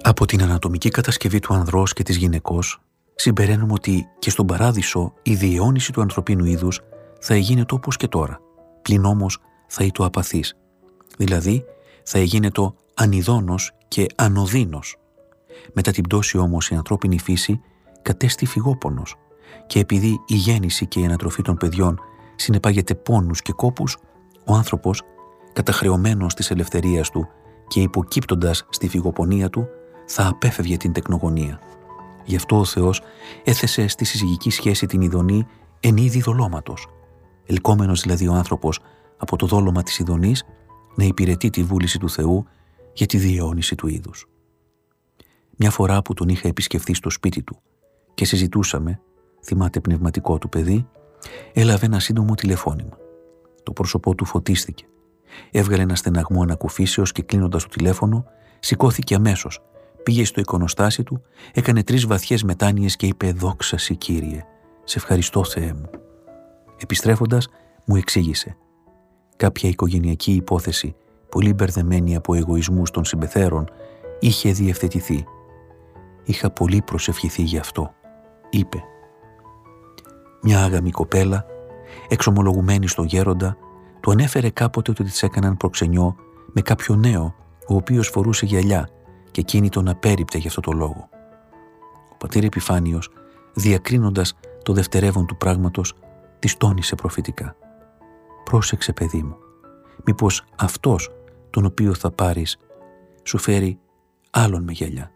Από την ανατομική κατασκευή του ανδρός και της γυναικός συμπεραίνουμε ότι και στον παράδεισο η διαιώνιση του ανθρωπίνου είδους θα εγίνετο όπως και τώρα, πλην όμως θα είτο απαθής, δηλαδή θα εγίνετο ανειδώνος και ανωδύνος. Μετά την πτώση όμως η ανθρώπινη φύση κατέστη φυγόπονος και επειδή η γέννηση και η ανατροφή των παιδιών συνεπάγεται πόνους και κόπους, ο άνθρωπος, καταχρεωμένος της ελευθερίας του και υποκύπτοντας στη φυγοπονία του, θα απέφευγε την τεκνογωνία. Γι' αυτό ο Θεός έθεσε στη συζυγική σχέση την ειδονή εν είδη δολώματος, ελκόμενος δηλαδή ο άνθρωπος από το δόλωμα της ειδονής να υπηρετεί τη βούληση του Θεού για τη διαιώνιση του είδους. Μια φορά που τον είχα επισκεφθεί στο σπίτι του και συζητούσαμε, θυμάται πνευματικό του παιδί, έλαβε ένα σύντομο τηλεφώνημα. Το πρόσωπό του φωτίστηκε. Έβγαλε ένα στεναγμό ανακουφίσεως και κλείνοντας το τηλέφωνο, σηκώθηκε αμέσως, πήγε στο εικονοστάσι του, έκανε 3 βαθιές μετάνοιες και είπε «Δόξα Συ, Κύριε, σε ευχαριστώ Θεέ μου». Επιστρέφοντας, μου εξήγησε. Κάποια οικογενειακή υπόθεση, πολύ μπερδεμένη από εγωισμούς των συμπεθέρων, είχε διευθετηθεί. «Είχα πολύ προσευχηθεί γι' αυτό», είπε. Μια άγαμη κοπέλα, εξομολογουμένη στον γέροντα, του ανέφερε κάποτε ότι της έκαναν προξενιό με κάποιο νέο, ο οποίος φορούσε γυαλιά και εκείνη τον απέρριπτε γι' αυτό το λόγο. Ο πατήρ Επιφάνιος, διακρίνοντας το δευτερεύον του πράγματος, της τόνισε προφητικά. «Πρόσεξε, παιδί μου, μήπως αυτός τον οποίο θα πάρεις σου φέρει άλλον με γυαλιά».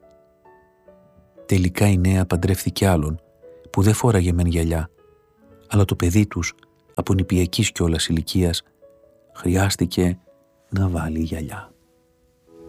Τελικά η νέα παντρεύθηκε άλλον που δεν φόραγε μεν γυαλιά, αλλά το παιδί τους από νηπιακής κιόλας ηλικίας χρειάστηκε να βάλει γυαλιά.